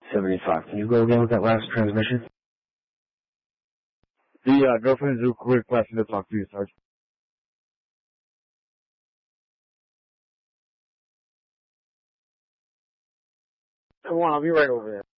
75. Can you go again with that last transmission? The girlfriend's requesting to talk to you, Sarge. Come on, I'll be right over there.